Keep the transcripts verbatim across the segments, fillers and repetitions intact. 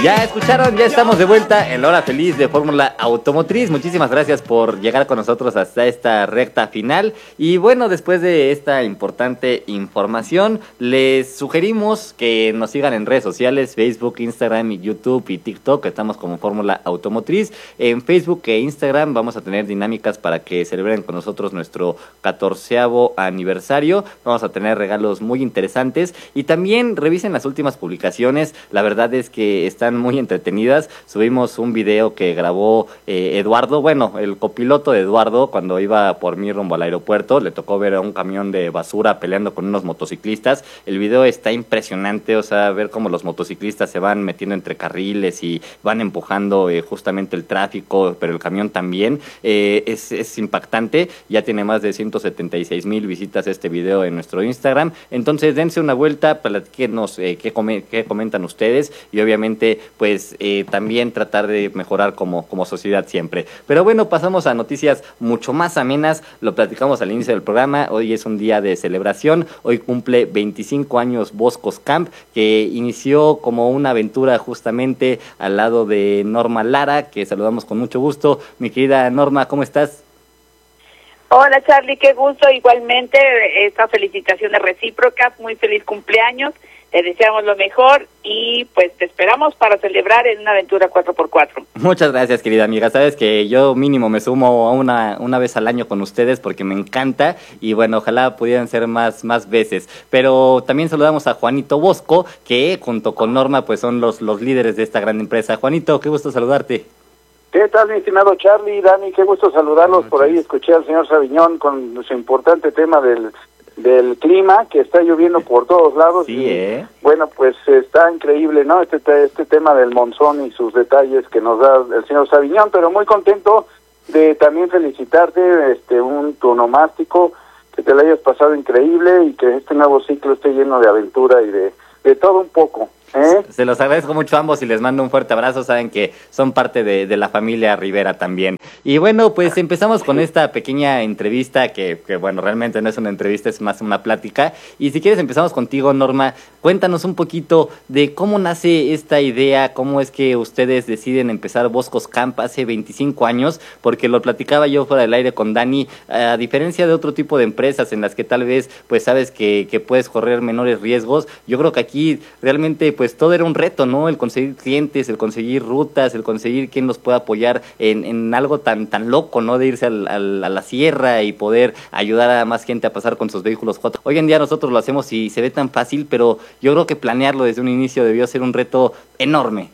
Ya escucharon, ya estamos de vuelta en la hora feliz de Fórmula Automotriz. Muchísimas gracias por llegar con nosotros hasta esta recta final. Y bueno, después de esta importante información, les sugerimos que nos sigan en redes sociales, Facebook, Instagram, y YouTube y TikTok. Estamos como Fórmula Automotriz. En Facebook e Instagram vamos a tener dinámicas para que celebren con nosotros nuestro catorceavo aniversario. Vamos a tener regalos muy interesantes y también revisen las últimas publicaciones. La verdad es que están muy entretenidas. Subimos un video que grabó eh, Eduardo, bueno, el copiloto de Eduardo, cuando iba por mí rumbo al aeropuerto. Le tocó ver a un camión de basura peleando con unos motociclistas. El video está impresionante, o sea, ver cómo los motociclistas se van metiendo entre carriles y van empujando eh, justamente el tráfico, pero el camión también. Eh, es, es impactante. Ya tiene más de ciento setenta y seis mil visitas este video en nuestro Instagram. Entonces dense una vuelta, platíquenos eh, qué, come, qué comentan ustedes y obviamente pues eh, también tratar de mejorar como, como sociedad siempre. Pero bueno, pasamos a noticias mucho más amenas. Lo platicamos al inicio del programa. Hoy es un día de celebración. Hoy cumple veinticinco años Boscos Camp, que inició como una aventura justamente al lado de Norma Lara, que saludamos con mucho gusto. Mi querida Norma, ¿cómo estás? Hola Charlie, qué gusto. Igualmente, esta felicitación es recíproca. Muy feliz cumpleaños. Te deseamos lo mejor y pues te esperamos para celebrar en una aventura cuatro por cuatro. Muchas gracias, querida amiga. Sabes que yo mínimo me sumo una, una vez al año con ustedes porque me encanta y bueno, ojalá pudieran ser más, más veces. Pero también saludamos a Juanito Bosco, que junto con Norma pues son los, los líderes de esta gran empresa. Juanito, qué gusto saludarte. ¿Qué tal, mi estimado Charlie, Dani? Qué gusto saludarlos. Por ahí escuché al señor Saviñón con su importante tema del del clima, que está lloviendo por todos lados. Sí, y, ¿eh? Bueno, pues está increíble, ¿no? Este este tema del monzón y sus detalles que nos da el señor Saviñón, pero muy contento de también felicitarte, este un tu onomástico, que te lo hayas pasado increíble y que este nuevo ciclo esté lleno de aventura y de, de todo un poco. ¿Eh? Se los agradezco mucho a ambos y les mando un fuerte abrazo. Saben que son parte de, de la familia Rivera también. Y bueno, pues empezamos con esta pequeña entrevista que, que bueno, realmente no es una entrevista, es más una plática. Y si quieres empezamos contigo, Norma. Cuéntanos un poquito de cómo nace esta idea, cómo es que ustedes deciden empezar Boscos Camp hace veinticinco años, porque lo platicaba yo fuera del aire con Dani. A diferencia de otro tipo de empresas en las que tal vez pues sabes que, que puedes correr menores riesgos, yo creo que aquí realmente pues todo era un reto, ¿no? El conseguir clientes, el conseguir rutas, el conseguir quien nos pueda apoyar en, en algo tan tan loco, ¿no? De irse al, al, a la sierra y poder ayudar a más gente a pasar con sus vehículos J. Hoy en día nosotros lo hacemos y se ve tan fácil, pero yo creo que planearlo desde un inicio debió ser un reto enorme.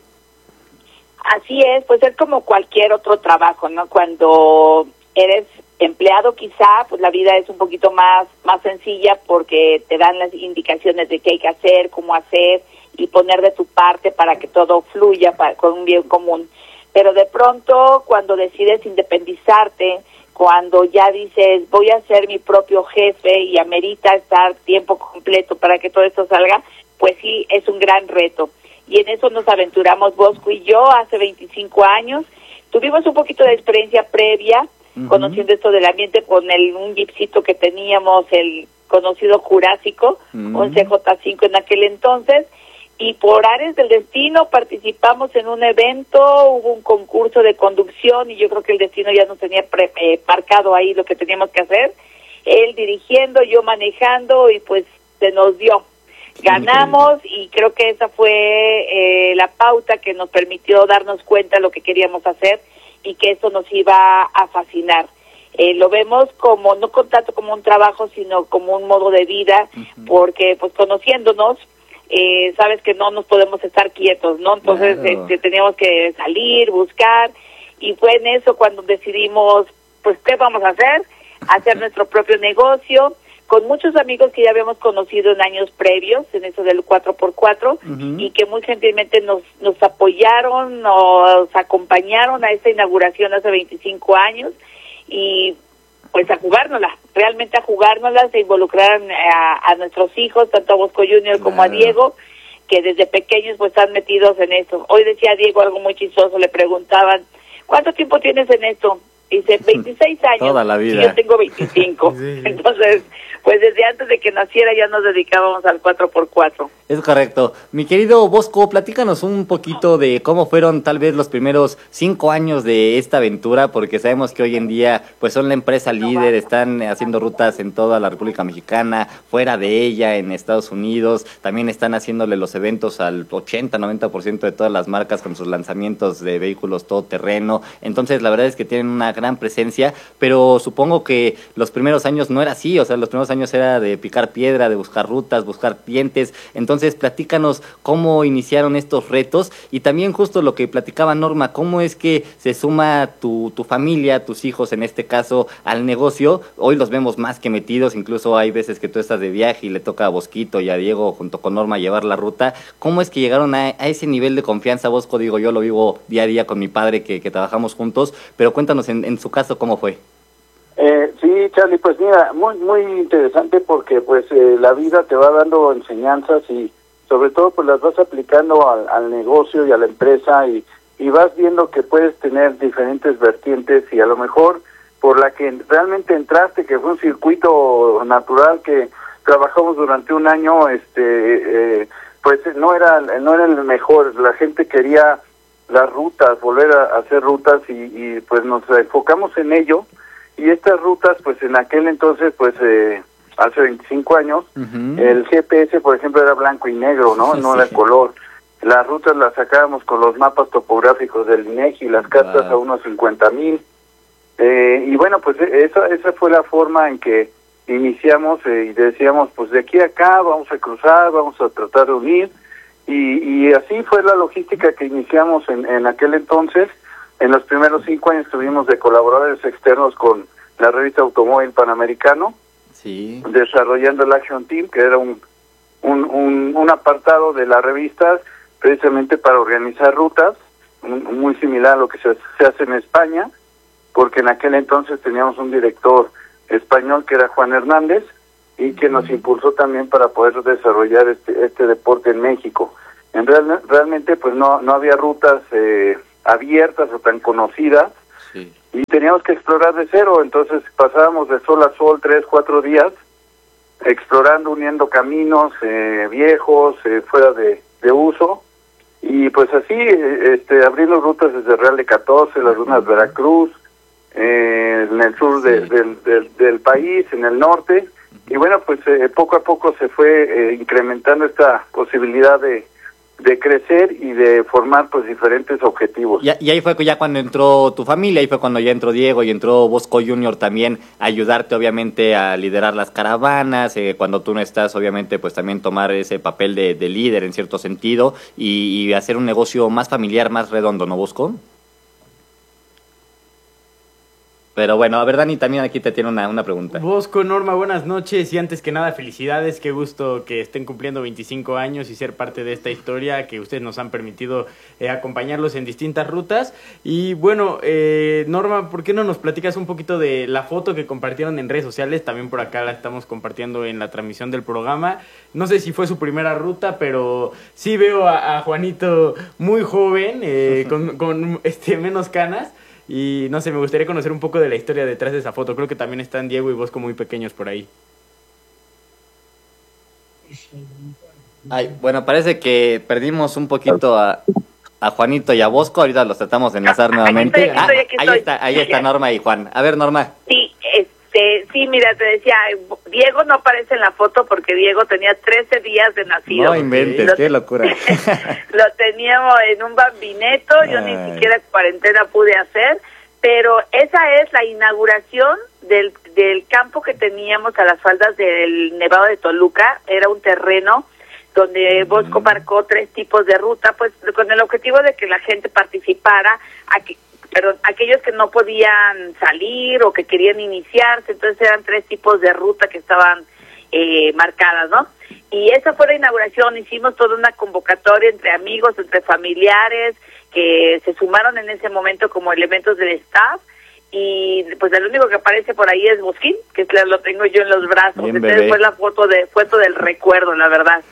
Así es, pues es como cualquier otro trabajo, ¿no? Cuando eres empleado quizá, pues la vida es un poquito más, más sencilla porque te dan las indicaciones de qué hay que hacer, cómo hacer y poner de tu parte para que todo fluya para, con un bien común. Pero de pronto cuando decides independizarte, cuando ya dices voy a ser mi propio jefe y amerita estar tiempo completo para que todo esto salga, pues sí, es un gran reto. Y en eso nos aventuramos Bosco y yo hace veinticinco años. Tuvimos un poquito de experiencia previa, uh-huh. conociendo esto del ambiente con el un jeepcito que teníamos, el conocido Jurásico, uh-huh. un C J cinco en aquel entonces, y por áreas del destino participamos en un evento, hubo un concurso de conducción y yo creo que el destino ya nos tenía pre, eh, marcado ahí lo que teníamos que hacer, él dirigiendo, yo manejando y pues se nos dio. Ganamos y creo que esa fue eh, la pauta que nos permitió darnos cuenta de lo que queríamos hacer y que eso nos iba a fascinar. Eh, lo vemos como, no con tanto como un trabajo, sino como un modo de vida, uh-huh. porque pues conociéndonos, eh, sabes que no nos podemos estar quietos, ¿no? Entonces claro. este, teníamos que salir, buscar, y fue en eso cuando decidimos, pues, ¿qué vamos a hacer? Hacer nuestro propio negocio, con muchos amigos que ya habíamos conocido en años previos, en eso del cuatro por cuatro, uh-huh. y que muy gentilmente nos, nos apoyaron, nos acompañaron a esta inauguración hace veinticinco años, y pues a jugárnosla, realmente a jugárnoslas, e involucrar a, a nuestros hijos, tanto a Bosco Junior como claro. a Diego, que desde pequeños pues están metidos en eso. Hoy decía Diego algo muy chistoso, le preguntaban, ¿cuánto tiempo tienes en esto? Dice, veintiséis años. Toda la vida. Y yo tengo veinticinco. Sí. Entonces, pues desde antes de que naciera ya nos dedicábamos al cuatro por cuatro. Es correcto. Mi querido Bosco, platícanos un poquito de cómo fueron tal vez los primeros cinco años de esta aventura, porque sabemos que hoy en día pues son la empresa líder, están haciendo rutas en toda la República Mexicana, fuera de ella, en Estados Unidos, también están haciéndole los eventos al ochenta, noventa por ciento de todas las marcas con sus lanzamientos de vehículos todoterreno. Entonces, la verdad es que tienen una gran presencia, pero supongo que los primeros años no era así, o sea, los primeros años era de picar piedra, de buscar rutas, buscar clientes. Entonces, platícanos cómo iniciaron estos retos y también justo lo que platicaba Norma, cómo es que se suma tu, tu familia, tus hijos en este caso, al negocio. Hoy los vemos más que metidos, incluso hay veces que tú estás de viaje y le toca a Bosquito y a Diego junto con Norma llevar la ruta. ¿Cómo es que llegaron a, a ese nivel de confianza, Bosco? Digo, yo lo vivo día a día con mi padre que, que trabajamos juntos, pero cuéntanos en, en su caso cómo fue. Eh, sí, Charlie, pues mira, muy muy interesante porque pues eh, la vida te va dando enseñanzas y sobre todo pues las vas aplicando al, al negocio y a la empresa y, y vas viendo que puedes tener diferentes vertientes y a lo mejor por la que realmente entraste, que fue un circuito natural que trabajamos durante un año, este eh, pues no era no era el mejor, la gente quería las rutas, volver a hacer rutas y, y pues nos enfocamos en ello. Y estas rutas, pues en aquel entonces, pues eh, hace veinticinco años, uh-huh. el G P S, por ejemplo, era blanco y negro, ¿no? No sí. era color. Las rutas las sacábamos con los mapas topográficos del INEGI, las cartas wow. a unos cincuenta mil. Eh, y bueno, pues esa esa fue la forma en que iniciamos eh, y decíamos, pues de aquí a acá vamos a cruzar, vamos a tratar de unir. Y, y así fue la logística que iniciamos en, en aquel entonces. En los primeros cinco años estuvimos de colaboradores externos con la revista Automóvil Panamericano, sí. desarrollando el Action Team, que era un, un, un, un apartado de la revista precisamente para organizar rutas, muy similar a lo que se, se hace en España, porque en aquel entonces teníamos un director español que era Juan Hernández y que nos impulsó también para poder desarrollar este, este deporte en México. En real, realmente pues no, no había rutas eh, abiertas o tan conocidas, sí. y teníamos que explorar de cero, entonces pasábamos de sol a sol tres, cuatro días, explorando, uniendo caminos eh, viejos, eh, fuera de, de uso, y pues así, este, abriendo rutas desde Real de catorce, las rutas uh-huh. Veracruz, eh, en el sur sí. de, del, del, del país, en el norte, uh-huh. y bueno, pues eh, poco a poco se fue eh, incrementando esta posibilidad de de crecer y de formar pues diferentes objetivos. Y, y ahí fue ya cuando entró tu familia, ahí fue cuando ya entró Diego y entró Bosco Junior también a ayudarte obviamente a liderar las caravanas, eh, cuando tú no estás obviamente pues también tomar ese papel de, de líder en cierto sentido y, y hacer un negocio más familiar, más redondo, ¿no, Bosco? Pero bueno, a ver, Dani, también aquí te tiene una, una pregunta. Bosco, Norma, buenas noches y antes que nada felicidades, qué gusto que estén cumpliendo veinticinco años y ser parte de esta historia que ustedes nos han permitido eh, acompañarlos en distintas rutas. Y bueno, eh, Norma, ¿por qué no nos platicas un poquito de la foto que compartieron en redes sociales? También por acá la estamos compartiendo en la transmisión del programa. No sé si fue su primera ruta, pero sí veo a, a Juanito muy joven, eh, con, con este menos canas. Y no sé, me gustaría conocer un poco de la historia detrás de esa foto. Creo que también están Diego y Bosco muy pequeños por ahí. Ay, bueno, parece que perdimos un poquito a, a Juanito y a Bosco. Ahorita los tratamos de enlazar nuevamente. Aquí estoy, aquí estoy, aquí ah, ahí está, ahí está Norma y Juan. A ver, Norma. Sí, este, sí, mira, te decía, Diego no aparece en la foto porque Diego tenía trece días de nacido. No inventes, lo, qué locura. Lo teníamos en un bambineto, yo Ay. ni siquiera cuarentena pude hacer, pero esa es la inauguración del, del campo que teníamos a las faldas del Nevado de Toluca. Era un terreno donde Bosco marcó tres tipos de ruta, pues con el objetivo de que la gente participara, aquí, perdón, aquellos que no podían salir o que querían iniciarse, entonces eran tres tipos de ruta que estaban eh, marcadas, ¿no? Y esa fue la inauguración, hicimos toda una convocatoria entre amigos, entre familiares, que se sumaron en ese momento como elementos del staff, y pues el único que aparece por ahí es Bosquín, que lo tengo yo en los brazos. Entonces fue la foto de foto del recuerdo, la verdad.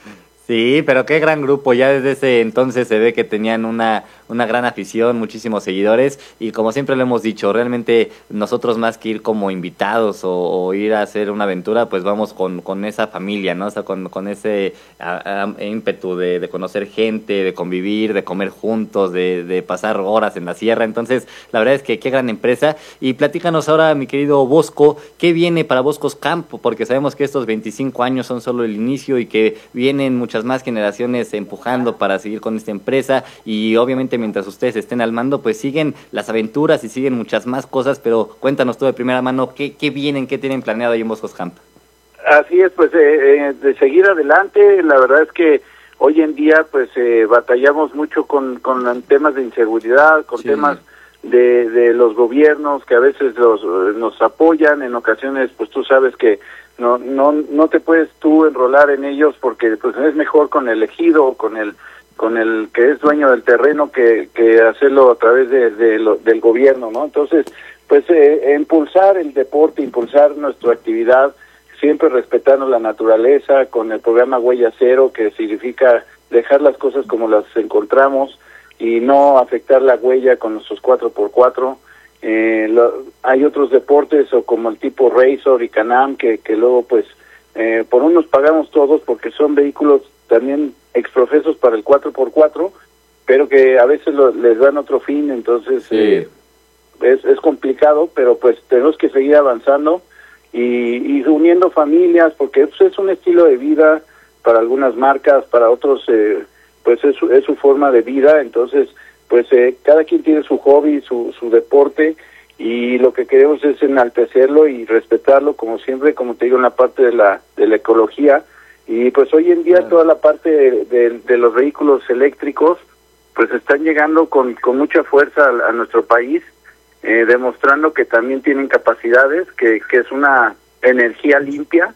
Sí, pero qué gran grupo, ya desde ese entonces se ve que tenían una, una gran afición, muchísimos seguidores y como siempre lo hemos dicho, realmente nosotros más que ir como invitados o, o ir a hacer una aventura, pues vamos con, con esa familia, ¿no? O sea, con, con ese a, a, ímpetu de, de conocer gente, de convivir, de comer juntos, de, de pasar horas en la sierra, entonces la verdad es que qué gran empresa y platícanos ahora, mi querido Bosco, ¿qué viene para Boscos Camp? Porque sabemos que estos veinticinco años son solo el inicio y que vienen muchas más generaciones empujando para seguir con esta empresa y obviamente mientras ustedes estén al mando pues siguen las aventuras y siguen muchas más cosas, pero cuéntanos tú de primera mano qué, qué vienen, qué tienen planeado ahí en Boscos Camp. Así es, pues eh, eh, de seguir adelante, la verdad es que hoy en día pues eh, batallamos mucho con, con temas de inseguridad, con sí. temas de, de los gobiernos que a veces los, nos apoyan, en ocasiones pues tú sabes que no no no te puedes tú enrolar en ellos porque pues es mejor con el ejido o con el con el que es dueño del terreno que, que hacerlo a través de, de lo, del gobierno, ¿no? Entonces, pues eh, impulsar el deporte, impulsar nuestra actividad, siempre respetando la naturaleza, con el programa Huella Cero, que significa dejar las cosas como las encontramos y no afectar la huella con nuestros cuatro por cuatro. Eh, lo, hay otros deportes o como el tipo Razor y Can-Am que, que luego pues eh, por unos pagamos todos porque son vehículos también exprofesos para el cuatro por cuatro, pero que a veces lo, les dan otro fin, entonces sí. eh, es, es complicado, pero pues tenemos que seguir avanzando y, y uniendo familias porque pues, es un estilo de vida para algunas marcas, para otros eh, pues es, es su forma de vida, entonces pues eh, cada quien tiene su hobby, su, su deporte y lo que queremos es enaltecerlo y respetarlo como siempre, como te digo, en la parte de la de la ecología y pues hoy en día claro. toda la parte de, de, de los vehículos eléctricos pues están llegando con, con mucha fuerza a, a nuestro país, eh, demostrando que también tienen capacidades, que, que es una energía limpia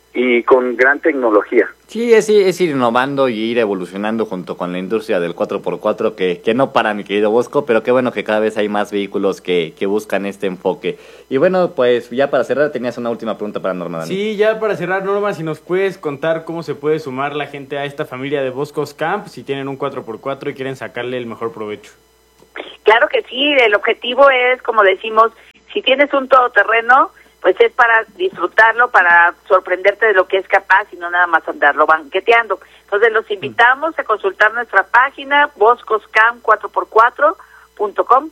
y con gran tecnología. Sí, es, es ir innovando y ir evolucionando junto con la industria del cuatro por cuatro, que, que no para, mi querido Bosco, pero qué bueno que cada vez hay más vehículos que, que buscan este enfoque. Y bueno, pues ya para cerrar, tenías una última pregunta para Norma. Dani. Sí, ya para cerrar, Norma, si nos puedes contar cómo se puede sumar la gente a esta familia de Boscos Camp, si tienen un cuatro por cuatro y quieren sacarle el mejor provecho. Claro que sí, el objetivo es, como decimos, si tienes un todoterreno, pues es para disfrutarlo, para sorprenderte de lo que es capaz y no nada más andarlo banqueteando. Entonces los invitamos a consultar nuestra página boscoscam cuatro por cuatro punto com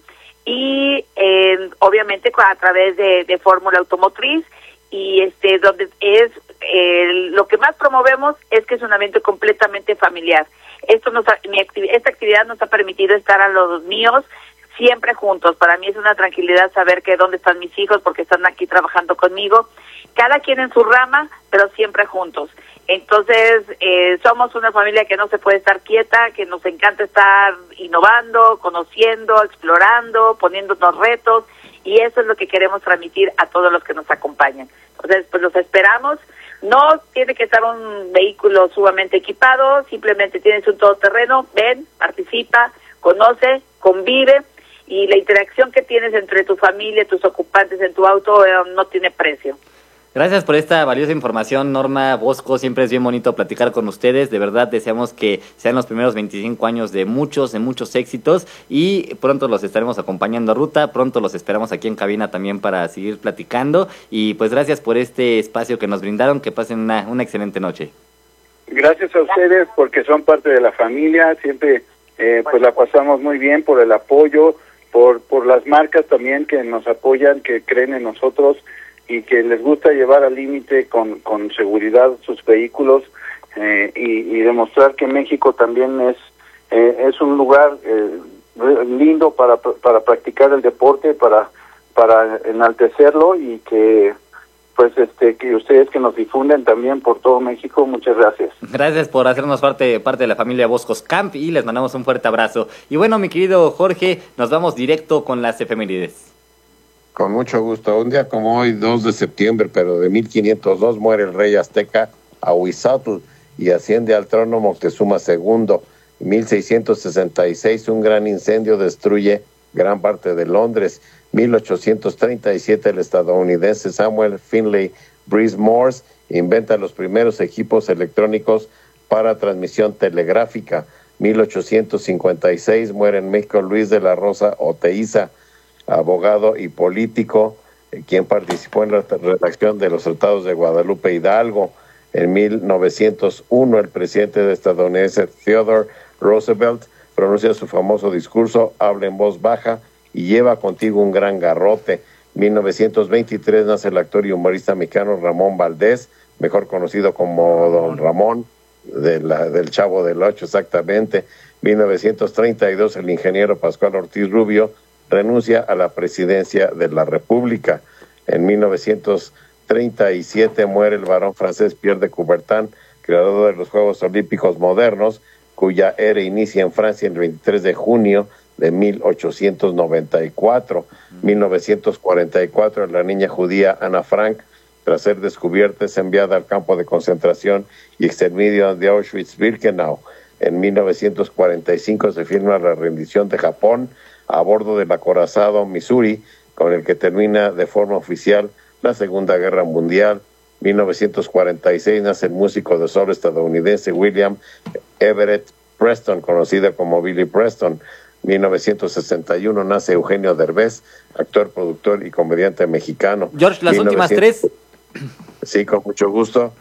y eh, obviamente a través de, de Fórmula Automotriz y este donde es eh, lo que más promovemos es que es un ambiente completamente familiar. Esto nos ha, mi actividad, esta actividad nos ha permitido estar a los míos siempre juntos. Para mí es una tranquilidad saber que dónde están mis hijos porque están aquí trabajando conmigo, cada quien en su rama, pero siempre juntos. Entonces, eh, somos una familia que no se puede estar quieta, que nos encanta estar innovando, conociendo, explorando, poniéndonos retos, y eso es lo que queremos transmitir a todos los que nos acompañan. Entonces, pues los esperamos. No tiene que estar un vehículo sumamente equipado, simplemente tienes un todoterreno, ven, participa, conoce, convive, y la interacción que tienes entre tu familia y tus ocupantes en tu auto eh, no tiene precio. Gracias por esta valiosa información, Norma Bosco. Siempre es bien bonito platicar con ustedes. De verdad, deseamos que sean los primeros veinticinco años de muchos, de muchos éxitos. Y pronto los estaremos acompañando a ruta. Pronto los esperamos aquí en cabina también para seguir platicando. Y pues gracias por este espacio que nos brindaron. Que pasen una, una excelente noche. Gracias a ustedes porque son parte de la familia. Siempre eh, pues la pasamos muy bien por el apoyo, por, por las marcas también que nos apoyan, que creen en nosotros y que les gusta llevar al límite con, con seguridad sus vehículos eh, y, y demostrar que México también es eh, es un lugar eh, lindo para para practicar el deporte, para para enaltecerlo y que pues este que ustedes que nos difunden también por todo México. Muchas gracias. Gracias por hacernos parte parte de la familia Boscos Camp y les mandamos un fuerte abrazo. Y bueno, mi querido Jorge, nos vamos directo con las efemérides. Con mucho gusto. Un día como hoy, dos de septiembre, pero de mil quinientos dos, muere el rey azteca Ahuizotl y asciende al trono Moctezuma segundo. En mil seiscientos sesenta y seis, un gran incendio destruye gran parte de Londres. mil ochocientos treinta y siete, el estadounidense Samuel Finley Breese Morse inventa los primeros equipos electrónicos para transmisión telegráfica. mil ochocientos cincuenta y seis muere en México Luis de la Rosa Oteiza, abogado y político, eh, quien participó en la redacción de los tratados de Guadalupe Hidalgo. En mil novecientos uno, el presidente estadounidense Theodore Roosevelt pronuncia su famoso discurso, habla en voz baja y lleva contigo un gran garrote. mil novecientos veintitrés nace el actor y humorista mexicano Ramón Valdés, mejor conocido como Don Ramón, de la, del Chavo del Ocho, exactamente. mil novecientos treinta y dos, el ingeniero Pascual Ortiz Rubio renuncia a la presidencia de la República. En mil novecientos treinta y siete muere el varón francés Pierre de Coubertin, creador de los Juegos Olímpicos modernos, cuya era inicia en Francia el veintitrés de junio de mil ochocientos noventa y cuatro. mil novecientos cuarenta y cuatro, la niña judía Ana Frank, tras ser descubierta, es enviada al campo de concentración y exterminio de Auschwitz-Birkenau. En mil novecientos cuarenta y cinco se firma la rendición de Japón a bordo del acorazado Missouri, con el que termina de forma oficial la Segunda Guerra Mundial. mil novecientos cuarenta y seis nace el músico de soul estadounidense William Everett Preston, conocido como Billy Preston. mil novecientos sesenta y uno nace Eugenio Derbez, actor, productor y comediante mexicano. George, las últimas tres. Sí, con mucho gusto.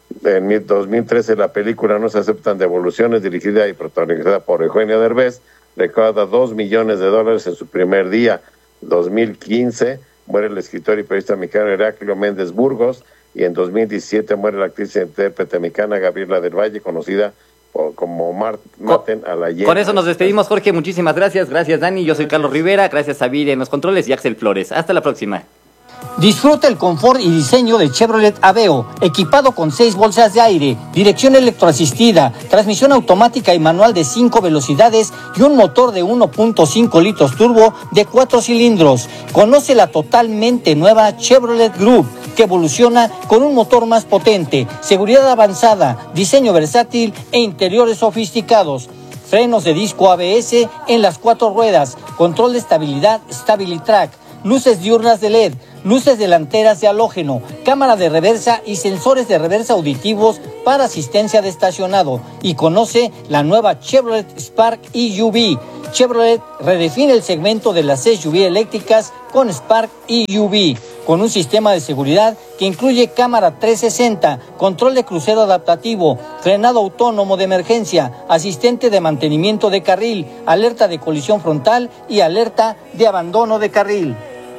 En dos mil trece la película No se aceptan devoluciones, dirigida y protagonizada por Eugenio Derbez, recauda dos millones de dólares en su primer día. dos mil quince muere el escritor y periodista mexicano Heraclio Méndez Burgos, y en dos mil diecisiete muere la actriz e intérprete mexicana Gabriela del Valle, conocida como Mar Maten a la Hiena. Con eso nos despedimos, Jorge. Muchísimas gracias. Gracias, Dani. Yo soy Carlos Rivera. Gracias a Viri en los controles y Axel Flores. Hasta la próxima. Disfruta el confort y diseño de Chevrolet Aveo, equipado con seis bolsas de aire, dirección electroasistida, transmisión automática y manual de cinco velocidades y un motor de uno punto cinco litros turbo de cuatro cilindros. Conoce la totalmente nueva Chevrolet Group, que evoluciona con un motor más potente, seguridad avanzada, diseño versátil e interiores sofisticados. Frenos de disco A B S en las cuatro ruedas, control de estabilidad StabiliTrack, luces diurnas de L E D, luces delanteras de halógeno, cámara de reversa y sensores de reversa auditivos para asistencia de estacionado. Y conoce la nueva Chevrolet Spark E U V. Chevrolet redefine el segmento de las S U V eléctricas con Spark E U V, con un sistema de seguridad que incluye cámara trescientos sesenta, control de crucero adaptativo, frenado autónomo de emergencia, asistente de mantenimiento de carril, alerta de colisión frontal y alerta de abandono de carril.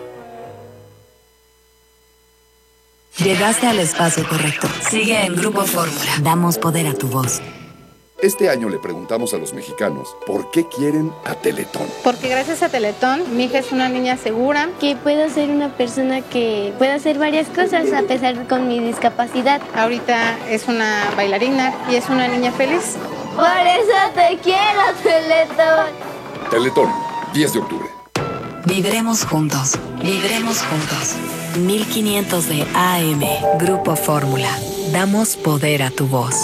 Llegaste al espacio correcto. Sigue en Grupo Fórmula. Damos poder a tu voz. Este año le preguntamos a los mexicanos por qué quieren a Teletón. Porque gracias a Teletón, mi hija es una niña segura. Que puedo ser una persona que puede hacer varias cosas a pesar de con mi discapacidad. Ahorita es una bailarina y es una niña feliz. Por eso te quiero, Teletón. Teletón, diez de octubre. Viviremos juntos. Viviremos juntos. mil quinientos de A M. Grupo Fórmula. Damos poder a tu voz.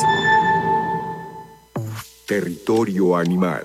Territorio animal.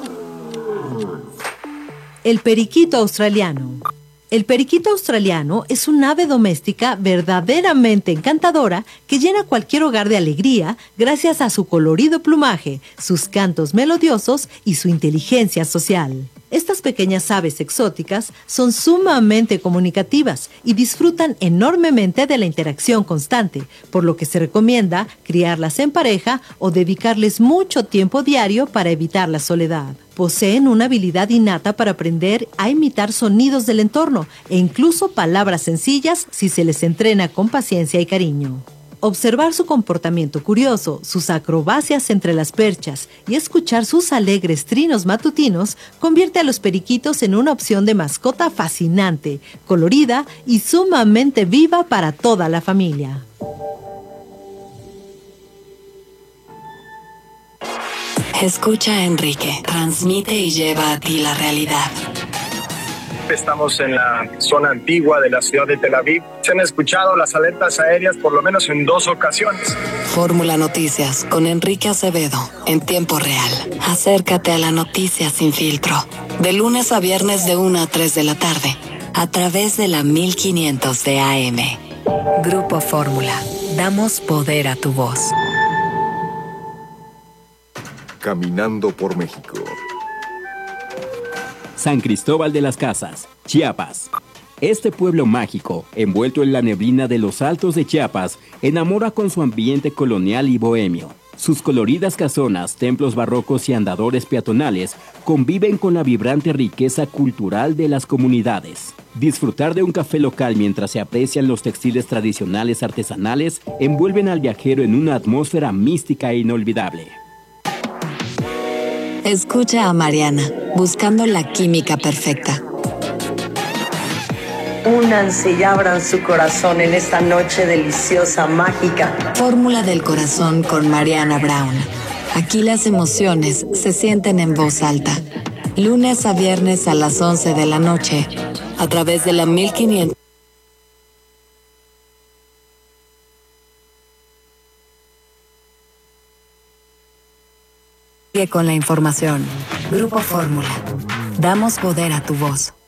El periquito australiano. El periquito australiano es un ave doméstica verdaderamente encantadora que llena cualquier hogar de alegría gracias a su colorido plumaje, sus cantos melodiosos y su inteligencia social. Estas pequeñas aves exóticas son sumamente comunicativas y disfrutan enormemente de la interacción constante, por lo que se recomienda criarlas en pareja o dedicarles mucho tiempo diario para evitar la soledad. Poseen una habilidad innata para aprender a imitar sonidos del entorno e incluso palabras sencillas si se les entrena con paciencia y cariño. Observar su comportamiento curioso, sus acrobacias entre las perchas y escuchar sus alegres trinos matutinos convierte a los periquitos en una opción de mascota fascinante, colorida y sumamente viva para toda la familia. Escucha a Enrique, transmite y lleva a ti la realidad. Estamos en la zona antigua de la ciudad de Tel Aviv. Se han escuchado las alertas aéreas por lo menos en dos ocasiones. Fórmula Noticias con Enrique Acevedo en tiempo real. Acércate a la noticia sin filtro. De lunes a viernes de una a tres de la tarde. A través de la mil quinientos de A M. Grupo Fórmula. Damos poder a tu voz. Caminando por México. San Cristóbal de las Casas, Chiapas. Este pueblo mágico, envuelto en la neblina de los altos de Chiapas, enamora con su ambiente colonial y bohemio. Sus coloridas casonas, templos barrocos y andadores peatonales conviven con la vibrante riqueza cultural de las comunidades. Disfrutar de un café local mientras se aprecian los textiles tradicionales artesanales envuelven al viajero en una atmósfera mística e inolvidable. Escucha a Mariana, buscando la química perfecta. Únanse y abran su corazón en esta noche deliciosa, mágica. Fórmula del corazón con Mariana Brown. Aquí las emociones se sienten en voz alta. Lunes a viernes a las once de la noche, a través de la mil quinientos. Sigue con la información. Grupo Fórmula. Damos poder a tu voz.